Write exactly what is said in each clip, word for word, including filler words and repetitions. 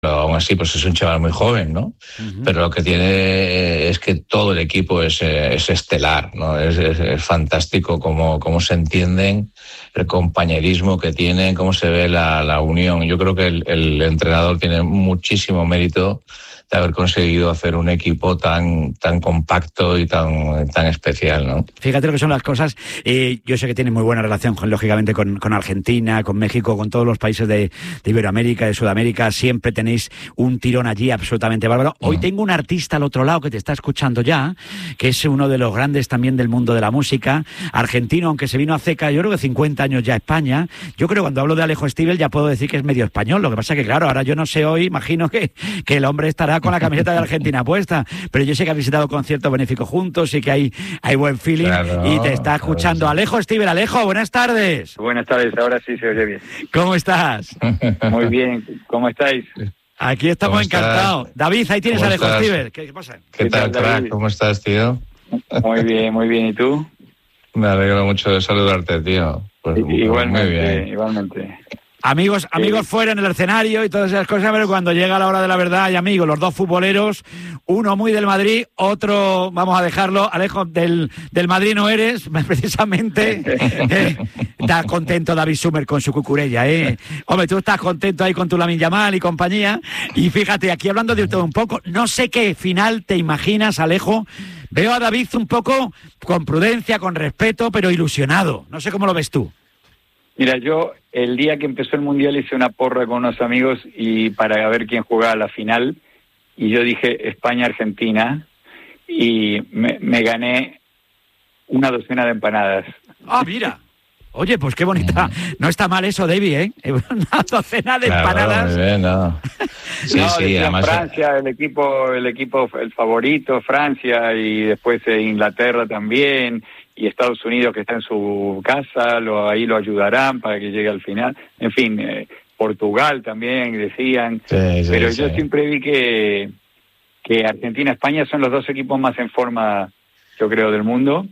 pero aún así pues es un chaval muy joven, ¿no? Uh-huh. Pero lo que tiene es que todo el equipo es, es estelar, ¿no? Es, es, es fantástico cómo, cómo se entienden, el compañerismo que tienen, cómo se ve la, la unión. Yo creo que el, el entrenador tiene muchísimo mérito de haber conseguido hacer un equipo tan tan compacto y tan tan especial, ¿no? Fíjate lo que son las cosas. Eh, yo sé que tiene muy buena relación, con, lógicamente, con, con Argentina, con México, con todos los países de, de Iberoamérica, de Sudamérica. Siempre tenéis un tirón allí absolutamente bárbaro. Hoy uh-huh. tengo un artista al otro lado que te está escuchando ya, que es uno de los grandes también del mundo de la música, argentino, aunque se vino hace, yo creo que cincuenta años ya a España. Yo creo que cuando hablo de Alejo Stivel ya puedo decir que es medio español. Lo que pasa que, claro, ahora yo no sé hoy, imagino que, que el hombre estará con la camiseta de Argentina puesta, pero yo sé que has visitado conciertos benéficos juntos y que hay, hay buen feeling, claro, y te está escuchando claro, sí. Alejo Stivel. Alejo, buenas tardes. Buenas tardes, ahora sí se oye bien. ¿Cómo estás? Muy bien, ¿cómo estáis? Aquí estamos encantados. David, ahí tienes a Alejo Stivel. ¿Qué, ¿Qué pasa? ¿Qué, ¿Qué tal, crack? ¿Cómo estás, tío? Muy bien, muy bien. ¿Y tú? Me alegro mucho de saludarte, tío. Pues, igualmente, muy bien. igualmente. Amigos, amigos fuera en el escenario y todas esas cosas, pero cuando llega la hora de la verdad hay amigos, los dos futboleros, uno muy del Madrid, otro, vamos a dejarlo, Alejo, del, del Madrid no eres, precisamente. eh, estás contento David Sumer con su cucurella, ¿eh? Hombre, tú estás contento ahí con tu Lamine Yamal y compañía. Y fíjate, aquí hablando de todo un poco, no sé qué final te imaginas, Alejo. Veo a David un poco con prudencia, con respeto, pero ilusionado. No sé cómo lo ves tú. Mira, yo el día que empezó el Mundial hice una porra con unos amigos y para ver quién jugaba la final, y yo dije España-Argentina y me, me gané una docena de empanadas. ¡Ah, mira! Oye, pues qué bonita. No está mal eso, David, ¿eh? Una docena de claro, empanadas. Muy bien, no. Sí, no, sí, además... Francia, el equipo, el equipo, el favorito, Francia, y después Inglaterra también, y Estados Unidos, que está en su casa, lo, ahí lo ayudarán para que llegue al final. En fin, eh, Portugal también, decían. Sí, sí, pero sí. yo siempre vi que, que Argentina y España son los dos equipos más en forma, yo creo, del mundo.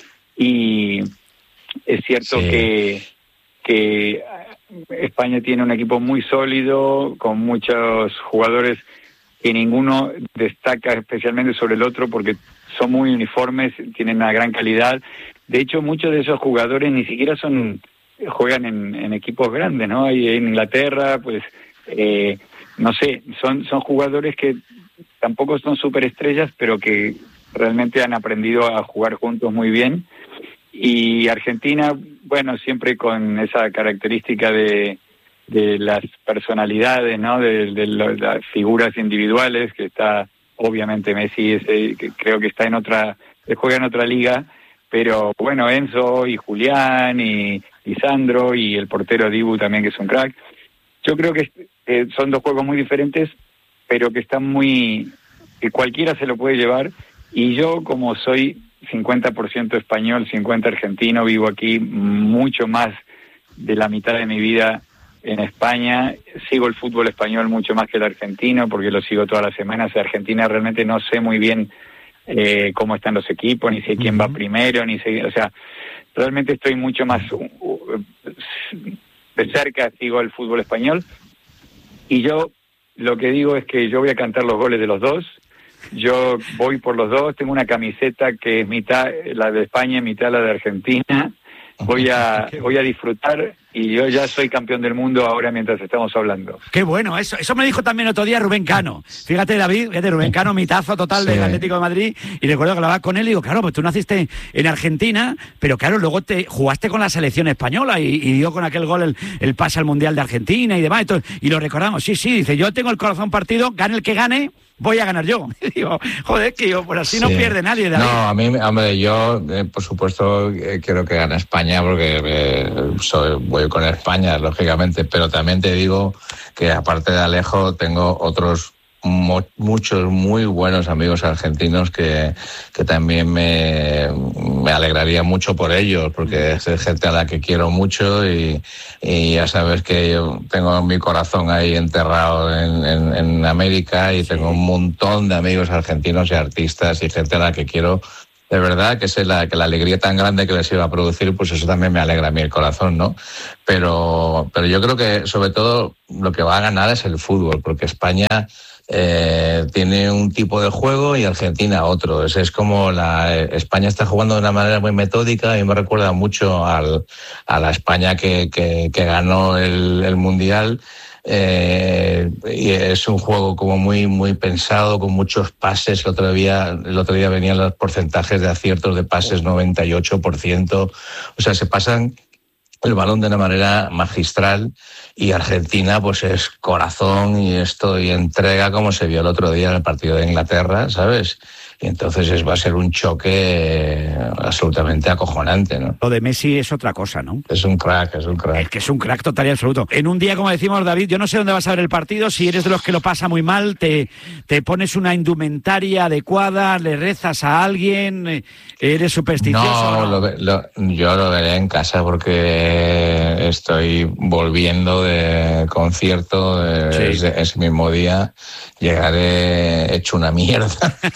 Y es cierto sí. que, que España tiene un equipo muy sólido, con muchos jugadores que ninguno destaca especialmente sobre el otro, porque son muy uniformes, tienen una gran calidad. De hecho, muchos de esos jugadores ni siquiera son juegan en, en equipos grandes, ¿no? Y en Inglaterra, pues, eh, no sé, son son jugadores que tampoco son superestrellas, pero que realmente han aprendido a jugar juntos muy bien. Y Argentina, bueno, siempre con esa característica de, de las personalidades, ¿no? De, de las figuras individuales, que está... Obviamente Messi ese, que creo que está en otra, juega en otra liga, pero bueno, Enzo y Julián y, y Sandro y el portero Dibu también, que es un crack. Yo creo que eh, son dos juegos muy diferentes, pero que están muy... que cualquiera se lo puede llevar, y yo, como soy cincuenta por ciento español, cincuenta argentino, vivo aquí mucho más de la mitad de mi vida en España, sigo el fútbol español mucho más que el argentino, porque lo sigo todas las semanas. Argentina realmente no sé muy bien eh, cómo están los equipos, ni sé quién uh-huh. va primero, ni sé, o sea, realmente estoy mucho más uh, uh, de cerca, sigo el fútbol español, y yo lo que digo es que yo voy a cantar los goles de los dos, yo voy por los dos, tengo una camiseta que es mitad la de España, mitad la de Argentina. Voy a voy a disfrutar, y yo ya soy campeón del mundo ahora mientras estamos hablando. Qué bueno, eso eso me dijo también otro día Rubén Cano. Fíjate, David, fíjate, Rubén Cano, mitazo total sí. del Atlético de Madrid, y recuerdo que hablaba con él y digo, claro, pues tú naciste en Argentina, pero claro, luego te jugaste con la selección española y, y dio con aquel gol el, el pase al Mundial de Argentina y demás, y, todo, y lo recordamos. Sí, sí, dice, yo tengo el corazón partido, gane el que gane, voy a ganar yo. Y digo, joder, que yo, pues así sí. no pierde nadie. David. No, a mí, hombre, yo, eh, por supuesto, eh, quiero que gane España, porque eh, soy, voy con España, lógicamente, pero también te digo que, aparte de Alejo, tengo otros mo- muchos muy buenos amigos argentinos que, que también me, me alegraría mucho por ellos, porque es gente a la que quiero mucho, y, y ya sabes que yo tengo mi corazón ahí enterrado en, en, en América, y sí. tengo un montón de amigos argentinos y artistas y gente a la que quiero de verdad, que es la, que la alegría tan grande que les iba a producir, pues eso también me alegra a mí el corazón, ¿no? Pero, pero yo creo que sobre todo lo que va a ganar es el fútbol, porque España eh, tiene un tipo de juego y Argentina otro. Es, es como la España está jugando de una manera muy metódica y me recuerda mucho al, a la España que, que, que ganó el, el Mundial. Eh, y es un juego como muy muy pensado, con muchos pases. El otro día, el otro día venían los porcentajes de aciertos de pases, noventa y ocho por ciento. O sea, se pasan el balón de una manera magistral, y Argentina pues es corazón y esto y entrega, como se vio el otro día en el partido de Inglaterra, ¿sabes? Y entonces es, va a ser un choque absolutamente acojonante, ¿no? Lo de Messi es otra cosa, ¿no? Es un crack, es un crack. Es que es un crack total y absoluto. En un día, como decimos, David, yo no sé dónde vas a ver el partido. Si eres de los que lo pasa muy mal, te, te pones una indumentaria adecuada, le rezas a alguien, eres supersticioso. No, ¿no? Lo, lo, yo lo veré en casa porque estoy volviendo de concierto de, sí. ese, ese mismo día. Llegaré hecho una mierda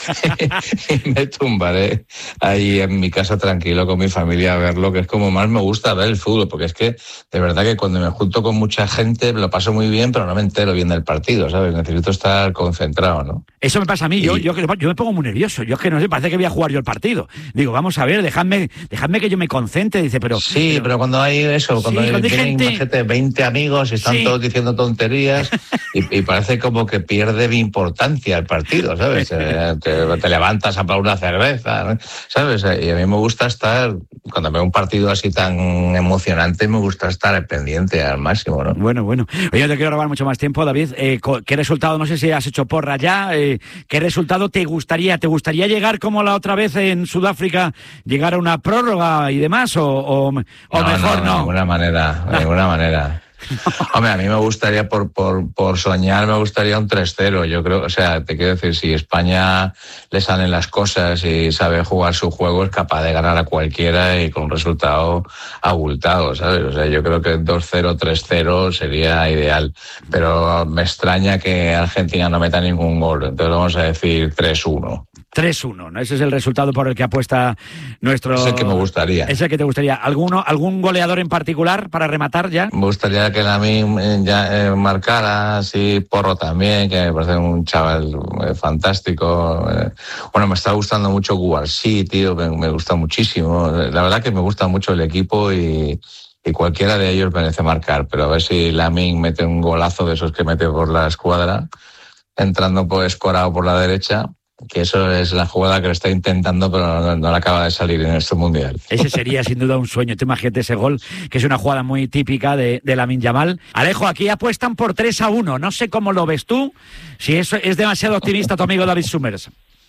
y me tumbaré ahí en mi casa tranquilo con mi familia a verlo, que es como más me gusta ver el fútbol, porque es que de verdad que cuando me junto con mucha gente me lo paso muy bien, pero no me entero bien del partido, ¿sabes? Necesito estar concentrado, ¿no? Eso me pasa a mí, y... yo, yo, yo me pongo muy nervioso, yo es que no sé, parece que voy a jugar yo el partido. Digo, vamos a ver, dejadme, dejadme que yo me concentre, dice, pero... Sí, pero, pero cuando hay eso, cuando sí, hay, cuando hay gente... Imagínate, veinte amigos y están sí. todos diciendo tonterías y, y parece como que pierde mi importancia el partido, ¿sabes? te, te levantas a por una cerveza, ¿sabes? Y a mí me gusta estar, cuando veo un partido así tan emocionante, me gusta estar pendiente al máximo, ¿no? Bueno, bueno. Oye, yo te quiero robar mucho más tiempo, David. Eh, ¿Qué resultado, no sé si has hecho porra ya, eh, qué resultado te gustaría? ¿Te gustaría llegar como la otra vez en Sudáfrica, llegar a una prórroga y demás? ¿O, o, o no, mejor no? no, de ninguna manera, de ninguna manera. Hombre, a mí me gustaría, por, por, por soñar, me gustaría un tres cero. Yo creo, o sea, te quiero decir, si España le salen las cosas y sabe jugar su juego, es capaz de ganar a cualquiera y con un resultado abultado, ¿sabes? O sea, yo creo que dos cero, tres cero sería ideal. Pero me extraña que Argentina no meta ningún gol. Entonces vamos a decir tres uno. tres uno, ¿no? Ese es el resultado por el que apuesta nuestro... Ese que me gustaría. Ese que te gustaría. ¿Alguno, ¿Algún goleador en particular para rematar ya? Me gustaría que Lamine ya eh, marcara, así Porro también, que me parece un chaval eh, fantástico. Eh, bueno, me está gustando mucho Guarsí, tío, me, me gusta muchísimo. La verdad que me gusta mucho el equipo y... y cualquiera de ellos merece marcar, pero a ver si Lamine mete un golazo de esos que mete por la escuadra, entrando por escorado por la derecha, que eso es la jugada que le está intentando, pero no, no le acaba de salir en este Mundial. Ese sería sin duda un sueño. Te imagínate ese gol, que es una jugada muy típica de, de Lamine Yamal. Alejo, aquí apuestan por tres a uno. No sé cómo lo ves tú, si eso es demasiado optimista tu amigo David Summers.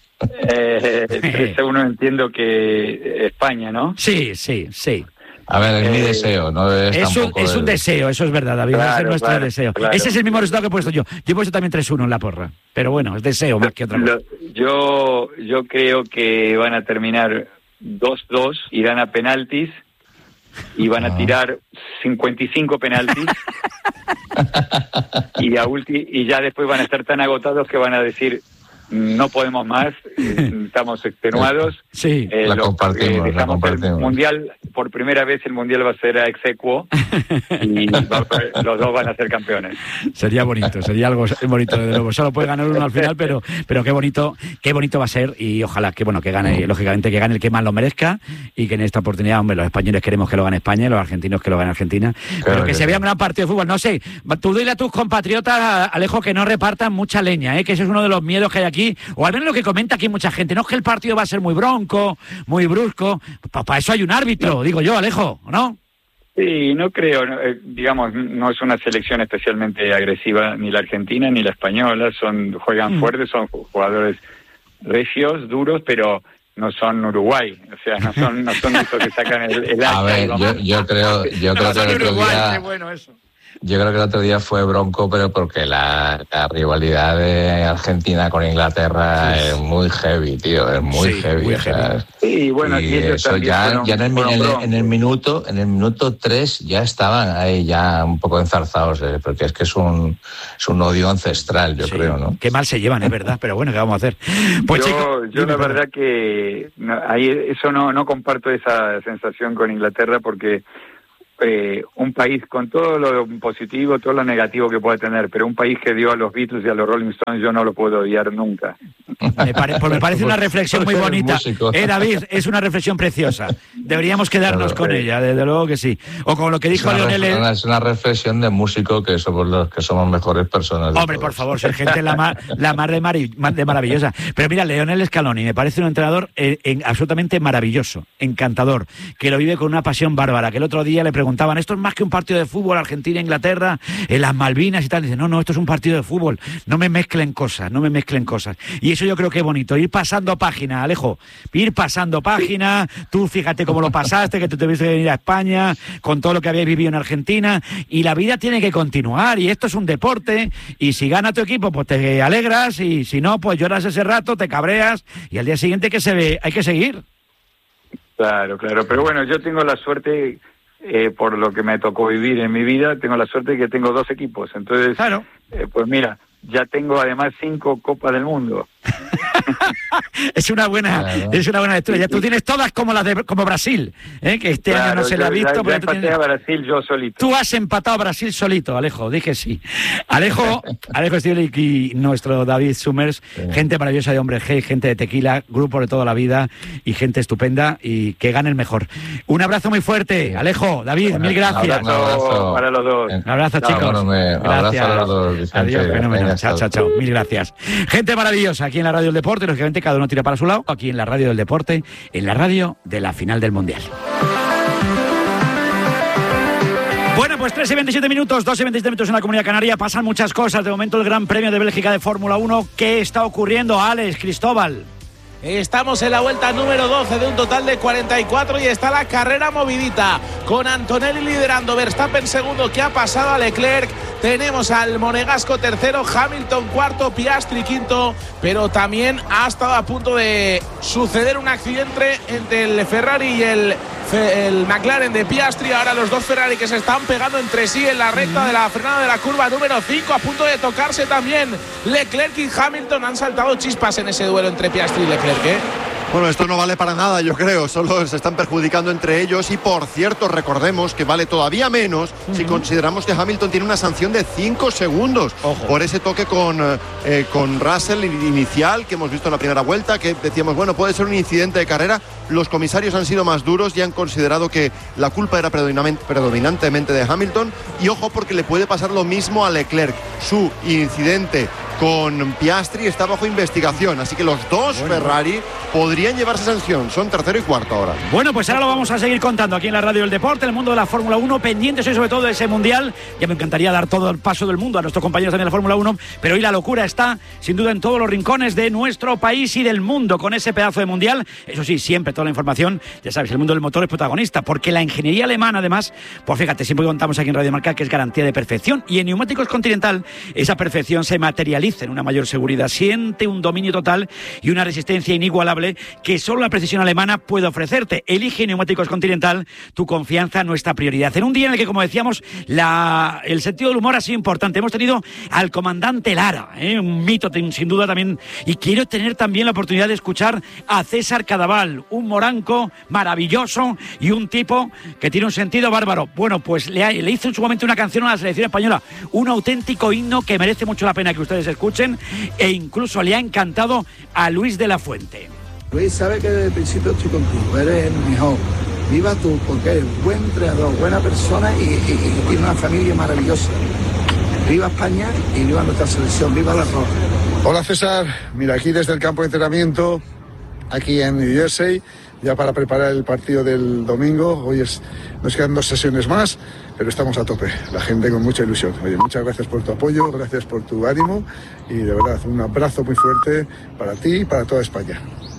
Eh, tres a uno entiendo que España, ¿no? Sí, sí, sí. A ver, es mi deseo, no es, es, un, es el... un deseo, eso es verdad, David, claro, ese es nuestro claro, deseo. Claro. Ese es el mismo resultado que he puesto yo. Yo he puesto también tres uno en la porra, pero bueno, es deseo más que otra cosa. Yo, yo creo que van a terminar dos dos, irán a penaltis y van a tirar cincuenta y cinco penaltis y, a ulti, y ya después van a estar tan agotados que van a decir... no podemos más, estamos extenuados. Sí, eh, la lo, compartimos, eh, la compartimos. El mundial, por primera vez el mundial va a ser a ex aequo y va, los dos van a ser campeones. Sería bonito, sería algo bonito de nuevo. Solo puede ganar uno al final, pero pero qué bonito, qué bonito va a ser y ojalá que bueno que gane, lógicamente que gane el que más lo merezca y que en esta oportunidad, hombre, los españoles queremos que lo gane España y los argentinos que lo gane Argentina, claro, pero que, que se vea un gran partido de fútbol. No sé, tú dile a tus compatriotas, Alejo, que no repartan mucha leña, ¿eh? Que ese es uno de los miedos que hay aquí. O al menos lo que comenta aquí mucha gente, no es que el partido va a ser muy bronco, muy brusco, para pa eso hay un árbitro, digo yo, Alejo, ¿no? Sí, no creo, no, eh, digamos, no es una selección especialmente agresiva, ni la argentina ni la española, son juegan mm. fuertes, son jugadores recios, duros, pero no son Uruguay, o sea, no son no son esos que sacan el, el A ver, yo, yo creo, yo creo que el otro día... Qué bueno eso. yo creo que el otro día fue bronco, pero porque la, la rivalidad de Argentina con Inglaterra sí. es muy heavy, tío, es muy sí, heavy. Muy heavy. Sí, bueno, y y eso ya, fueron, ya en, el, en, el, en el minuto, en el minuto tres ya estaban ahí ya un poco enzarzados, eh, porque es que es un, es un odio ancestral, yo sí. creo, ¿no? Qué mal se llevan, es verdad, pero bueno, ¿qué vamos a hacer? Pues yo, chico, yo la verdad que no, ahí eso no, no comparto esa sensación con Inglaterra porque Eh, un país con todo lo positivo, todo lo negativo que puede tener, pero un país que dio a los Beatles y a los Rolling Stones yo no lo puedo odiar nunca. Me, pare, pues me parece una reflexión muy bonita. Eh, David, es una reflexión preciosa. Deberíamos quedarnos claro, con eh. ella, desde luego que sí. O con lo que dijo Leonel. Es una reflexión de músico que somos los que somos mejores personas. Hombre, por favor, ser gente la más, la más de, mari, de maravillosa. Pero mira, Leonel Scaloni me parece un entrenador eh, en, absolutamente maravilloso, encantador, que lo vive con una pasión bárbara, que el otro día le preguntaban, ¿esto es más que un partido de fútbol, Argentina-Inglaterra, en las Malvinas y tal? Dice, no, no, esto es un partido de fútbol, no me mezclen cosas, no me mezclen cosas. Y eso yo creo que es bonito, ir pasando página, Alejo, ir pasando página, tú fíjate cómo lo pasaste, que tú te tuviste que venir a España, con todo lo que habías vivido en Argentina, y la vida tiene que continuar, y esto es un deporte, y si gana tu equipo, pues te alegras, y si no, pues lloras ese rato, te cabreas, y al día siguiente que se ve, hay que seguir. Claro, claro, pero bueno, yo tengo la suerte... Eh, por lo que me tocó vivir en mi vida, tengo la suerte de que tengo dos equipos. Entonces, claro. eh, pues mira, ya tengo además cinco Copas del Mundo. es una buena claro. es una buena lectura. Ya tú tienes todas como las de como Brasil, ¿eh? Que este claro, año no se le ha visto. Ya, pero ya empaté tienes... a Brasil yo solito. Tú has empatado a Brasil solito, Alejo, dije sí. Alejo, Alejo Stiglitz y nuestro David Summers, sí. gente maravillosa de Hombre G, gente de Tequila, grupo de toda la vida y gente estupenda y que gane el mejor. Un abrazo muy fuerte, sí. Alejo, David, bueno, mil gracias. Un abrazo para los dos. Un abrazo, chao, chicos. Bueno, me... Gracias. Abrazo a los dos, Vicente. Adiós, fenómeno. Chao, chao, chao. Mil gracias. Gente maravillosa aquí en la Radio del Deporte, lógicamente cada uno tira para su lado, aquí en la Radio del Deporte, en la radio de la final del Mundial. Bueno, pues tres y veintisiete minutos, dos y veintisiete minutos en la Comunidad Canaria, pasan muchas cosas. De momento el Gran Premio de Bélgica de Fórmula uno, ¿qué está ocurriendo, Alex, Cristóbal? Estamos en la vuelta número doce de un total de cuarenta y cuatro y está la carrera movidita con Antonelli liderando, Verstappen segundo que ha pasado a Leclerc, tenemos al monegasco tercero, Hamilton cuarto, Piastri quinto, pero también ha estado a punto de suceder un accidente entre el Ferrari y el, el McLaren de Piastri, ahora los dos Ferrari que se están pegando entre sí en la recta de la frenada de la curva número cinco, a punto de tocarse también Leclerc y Hamilton, han saltado chispas en ese duelo entre Piastri y Leclerc. ¿Qué? Bueno, esto no vale para nada, yo creo, solo se están perjudicando entre ellos y, por cierto, recordemos que vale todavía menos uh-huh. si consideramos que Hamilton tiene una sanción de cinco segundos Ojo. por ese toque con, eh, con Russell inicial que hemos visto en la primera vuelta, que decíamos, bueno, puede ser un incidente de carrera. Los comisarios han sido más duros y han considerado que la culpa era predominantemente de Hamilton, y ojo porque le puede pasar lo mismo a Leclerc. Su incidente con Piastri está bajo investigación, así que los dos bueno. Ferrari podrían llevarse sanción, son tercero y cuarto ahora. Bueno, pues ahora lo vamos a seguir contando aquí en la Radio del Deporte, el mundo de la Fórmula uno, pendientes hoy sobre todo de ese Mundial. Ya me encantaría dar todo el paso del mundo a nuestros compañeros también de la Fórmula uno, pero hoy la locura está sin duda en todos los rincones de nuestro país y del mundo con ese pedazo de Mundial. Eso sí, siempre toda la información, ya sabes, el mundo del motor es protagonista, porque la ingeniería alemana además, pues fíjate, siempre contamos aquí en Radio Marca que es garantía de perfección, y en Neumáticos Continental esa perfección se materializa en una mayor seguridad, siente un dominio total y una resistencia inigualable que solo la precisión alemana puede ofrecerte. Elige Neumáticos Continental, tu confianza, nuestra prioridad. En un día en el que, como decíamos, la, el sentido del humor ha sido importante. Hemos tenido al comandante Lara, ¿eh? un mito sin duda también, y quiero tener también la oportunidad de escuchar a César Cadaval, un moranco maravilloso y un tipo que tiene un sentido bárbaro. Bueno, pues le, le hizo en su momento una canción a la selección española, un auténtico himno que merece mucho la pena que ustedes escuchen, e incluso le ha encantado a Luis de la Fuente. Luis, sabe que desde el principio estoy contigo, eres el mejor. Viva tú, porque eres buen entrenador, buena persona y, y, y tiene una familia maravillosa. Viva España y viva nuestra selección, viva la Roja. Hola César, mira, aquí desde el campo de entrenamiento, aquí en New Jersey, ya para preparar el partido del domingo. Hoy es, nos quedan dos sesiones más, pero estamos a tope, la gente con mucha ilusión. Oye, muchas gracias por tu apoyo, gracias por tu ánimo y de verdad un abrazo muy fuerte para ti y para toda España.